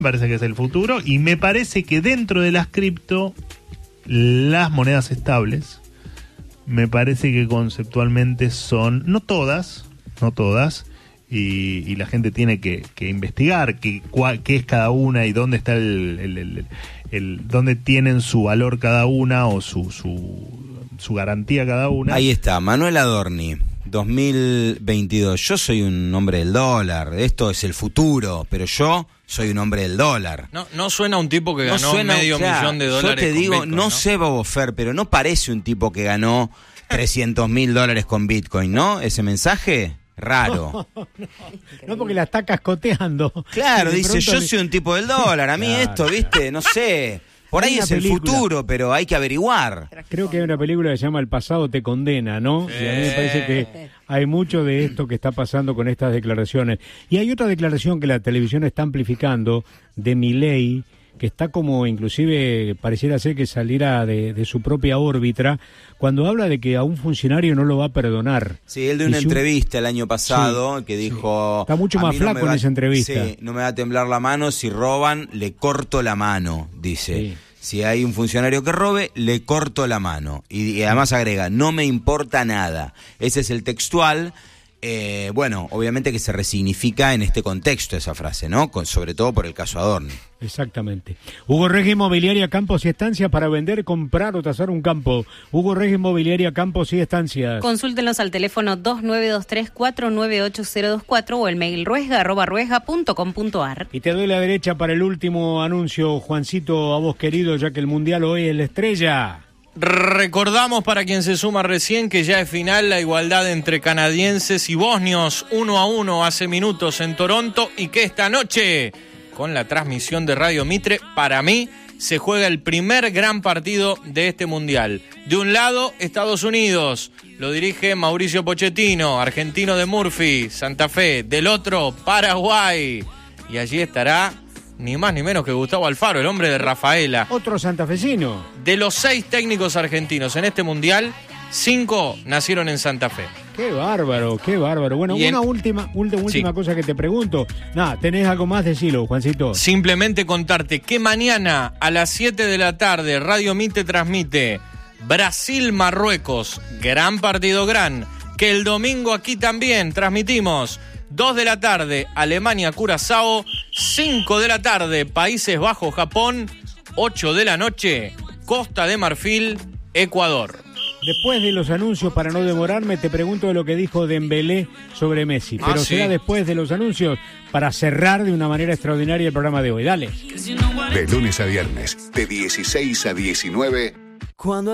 Me parece que es el futuro y me parece que dentro de las cripto, las monedas estables, me parece que conceptualmente son, no todas, y la gente tiene que investigar qué es cada una y dónde está dónde tienen su valor cada una o su garantía cada una. Ahí está, Manuel Adorni, 2022. Yo soy un hombre del dólar, esto es el futuro, pero yo soy un hombre del dólar. No suena un tipo que ganó medio millón de dólares. Yo te digo, Bitcoin, no sé, Bobo Fer, pero no parece un tipo que ganó $300,000 con Bitcoin, ¿no? Ese mensaje, raro. No, porque la está cascoteando. Claro, dice, yo soy un tipo del dólar, a mí claro, esto, ¿viste? No sé. Por ahí es el futuro, pero hay que averiguar. Creo que hay una película que se llama El pasado te condena, ¿no? Y a mí me parece que hay mucho de esto que está pasando con estas declaraciones. Y hay otra declaración que la televisión está amplificando de Milei, que está como inclusive pareciera ser que saliera de su propia órbita, cuando habla de que a un funcionario no lo va a perdonar. Sí, él de una entrevista el año pasado que dijo... Está mucho más flaco en esa entrevista. Sí, no me va a temblar la mano, si roban, le corto la mano, dice. Sí. Si hay un funcionario que robe, le corto la mano. Y además agrega, no me importa nada. Ese es el textual. Bueno, obviamente que se resignifica en este contexto esa frase, ¿no? Sobre todo por el caso Adorni. Exactamente. Hugo Regi Inmobiliaria, Campos y Estancias para vender, comprar o tasar un campo. Hugo Regi Inmobiliaria, Campos y Estancias. Consúltenos al teléfono 2923-498024 o el mail ruesga@ruesga.com.ar. Y te doy la derecha para el último anuncio, Juancito, a vos querido, ya que el Mundial hoy es la estrella. Recordamos para quien se suma recién que ya es final la igualdad entre canadienses y bosnios 1-1 hace minutos en Toronto y que esta noche con la transmisión de Radio Mitre para mí se juega el primer gran partido de este mundial. De un lado Estados Unidos, lo dirige Mauricio Pochettino, argentino de Murphy, Santa Fe. Del otro Paraguay y allí estará ni más ni menos que Gustavo Alfaro, el hombre de Rafaela. Otro santafesino. De los 6 técnicos argentinos en este mundial, 5 nacieron en Santa Fe. Qué bárbaro, qué bárbaro. Bueno, una última cosa que te pregunto. Nada, ¿tenés algo más? Decilo, Juancito. Simplemente contarte que mañana a las 7 de la tarde Radio Mitre transmite Brasil-Marruecos, gran partido, que el domingo aquí también transmitimos 2 de la tarde, Alemania-Curazao, 5 de la tarde, Países Bajos-Japón, 8 de la noche, Costa de Marfil, Ecuador. Después de los anuncios, para no demorarme, te pregunto de lo que dijo Dembélé sobre Messi, pero será después de los anuncios para cerrar de una manera extraordinaria el programa de hoy. Dale. De lunes a viernes, de 16 a 19.